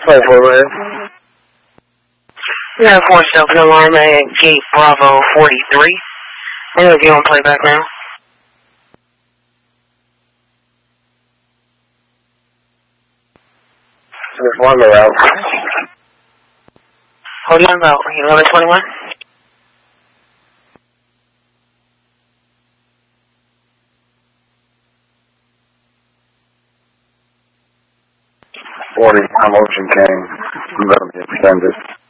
Play for Red. We have 4-7 alarm at gate Bravo 43. And if you want to play back now. There's one around. Hold on about 1121. My motion came. I'm going to be extended.